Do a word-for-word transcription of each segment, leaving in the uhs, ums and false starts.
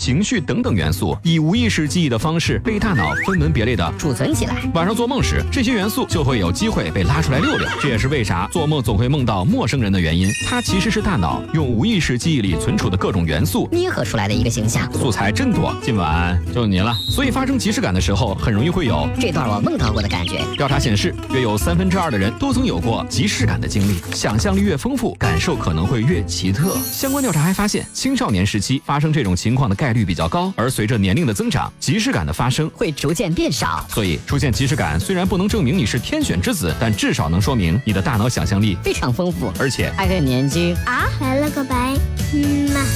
情绪等等元素，以无意识记忆的方式被大脑分门别类的储存起来。 晚上做梦时，这些元素就会有机会被拉出来溜溜。这也是为啥做梦总会梦到陌生人的原因。它其实是大脑用无意识记忆里存储的各种元素捏合出来的一个形象。 素材真多，今晚就你了。所以发生即视感的时候，很容易会有这段我梦到过的感觉。 调查显示，约有三分之二的人都曾有过即视感的经历。想象力越丰富，感受可能会越奇特。相关调查还发现，青少年时期发生这种情况的概率比较高，而随着年龄的增长，即视感的发生会逐渐变少。 所以出现即视感虽然不能证明你是天选之子，但至少能说明你的大脑想象力非常丰富， 而且还很年轻啊！来了个白，嗯嘛。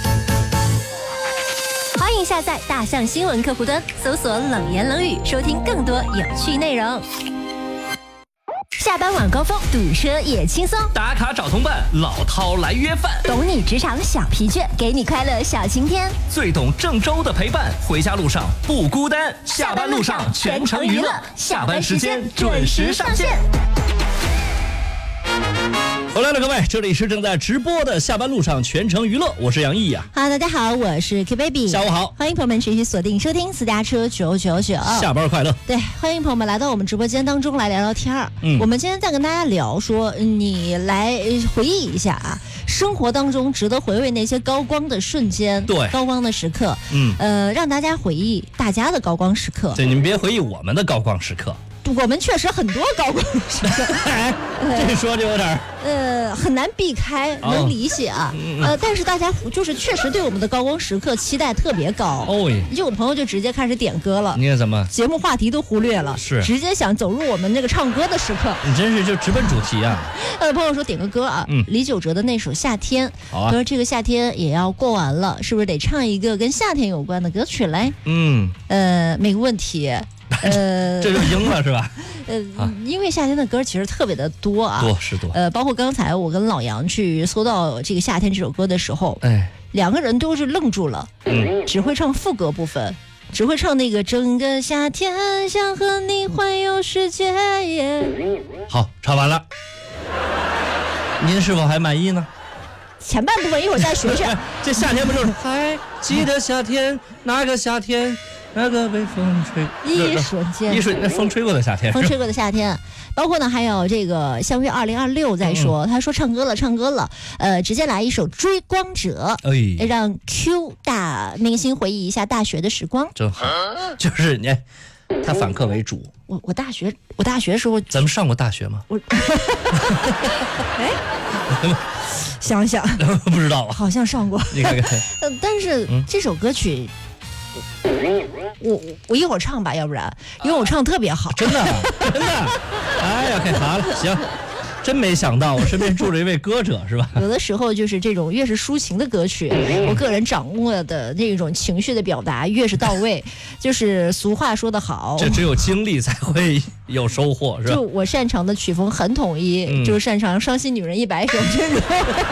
欢迎下载大象新闻客户端，搜索冷言冷语，收听更多有趣内容。下班晚高峰，堵车也轻松。 打卡找同伴，老饕来约饭。 懂你职场小疲倦，给你快乐小晴天。 最懂郑州的陪伴，回家路上不孤单。下班路上全程娱乐，下班时间准时上线。回来了，各位，这里是正在直播的下班路上全程娱乐，我是杨毅呀、 啊。Hello， 大家好，我是 K Baby， 下午好， 欢迎朋友们持续锁定收听私家车九九九， 下班快乐。 对，欢迎朋友们来到我们直播间当中来聊聊天儿。嗯，我们今天在跟大家聊说，你来回忆一下啊，生活当中值得回味那些高光的瞬间， 对， 高光的时刻， 嗯， 呃，让大家回忆大家的高光时刻。 对，你们别回忆我们的高光时刻。 我们确实很多高光时刻， 哎，这说就有点呃很难避开，能理解啊。哦、呃，但是大家就是确实对我们的高光时刻期待特别高。 哦， 有朋友就直接开始点歌了， 你看怎么节目话题都忽略了， 是直接想走入我们那个唱歌的时刻。 你真是就直奔主题啊！ 呃，朋友说点个歌啊，嗯，李玖哲的那首《夏天》， 好啊。 他说这个夏天也要过完了，是不是得唱一个跟夏天有关的歌曲嘞？ 嗯， 呃，没个问题。呃， 这就赢了是吧？ 呃、啊，因为夏天的歌其实特别的多啊， 多是多。 呃，包括刚才我跟老杨去搜到这个《夏天》这首歌的时候， 哎， 两个人都是愣住了，嗯，只会唱副歌部分，只会唱那个整个夏天想和你环游世界耶。 好，唱完了，您是否还满意呢？ 前半部分一会儿再学学。 这夏天不就是还记得夏天那个夏天？那个被风吹， 一瞬间， 一瞬那风吹过的夏天， 风吹过的夏天，包括呢还有这个相约二零二六在说，嗯、他说唱歌了，唱歌了，呃，直接来一首《追光者》，哎，让 Q 大明星回忆一下大学的时光， 真好，就是你，他反客为主。 我我大学我大学时候， 咱们上过大学吗？ 我，哎，想想不知道啊， 好像上过， 你看看， 呃，但是这首歌曲。我我一会儿唱吧，要不然因为我唱特别好， 真的真的。哎呀，好了，行，真没想到我身边住着一位歌者是吧？ 有的时候就是这种越是抒情的歌曲，我个人掌握的那种情绪的表达越是到位。就是俗话说得好， 这只有经历才会有收获，是吧？ 就我擅长的曲风很统一，嗯、就是擅长伤心女人一百首这种。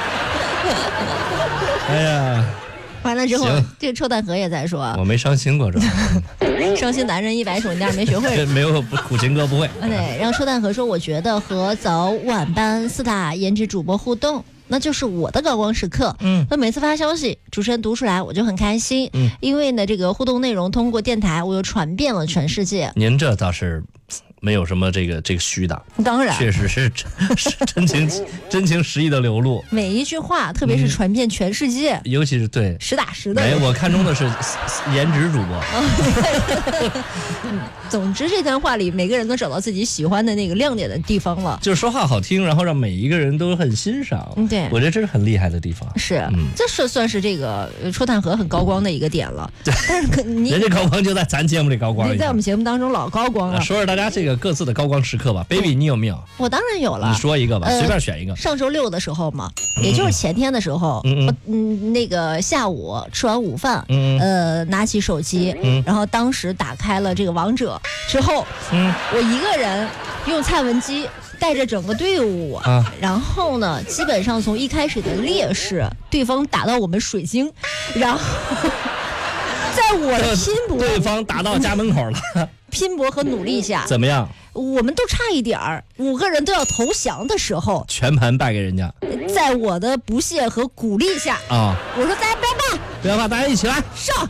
哎呀。 完了之后，这个臭蛋壳也在说， 我没伤心过，这伤心男人一百首，你当然没学会， 这没有苦情歌不会。 对，然后臭蛋壳说，我觉得和早晚班四大颜值主播互动，那就是我的高光时刻。嗯，那每次发消息，主持人读出来，我就很开心。嗯，因为呢，这个互动内容通过电台，我又传遍了全世界。 您这倒是。没有什么这个这个虚的， 当然确实是真是真情真情实意的流露。 每一句话，特别是传遍全世界， 嗯、尤其是对实打实的。 没，我看中的是颜值主播。 嗯，总之这段话里，每个人都找到自己喜欢的那个亮点的地方了。 就是说话好听，然后让每一个人都很欣赏。 嗯，对， 我觉得这是很厉害的地方。 是，嗯、这是算是这个戳炭河很高光的一个点了。 对， 但是可你人家高光就在咱节目里高光了， 在我们节目当中老高光了。 啊、说说大家这个。各自的高光时刻吧 ，baby， 你有没有？ 我当然有了。 你说一个吧，呃、随便选一个。 上周六的时候嘛，嗯、也就是前天的时候，嗯, 我嗯那个下午吃完午饭，嗯呃，拿起手机，嗯，然后当时打开了这个王者之后，嗯，我一个人用蔡文姬带着整个队伍啊，然后呢，基本上从一开始的劣势，对方打到我们水晶，然后在我的拼搏， 对方打到家门口了。 拼搏和努力下， 怎么样？ 我们都差一点儿，五个人都要投降的时候， 全盘败给人家。 在我的不懈和鼓励下啊，我说大家不要怕， 不要怕，大家一起来上。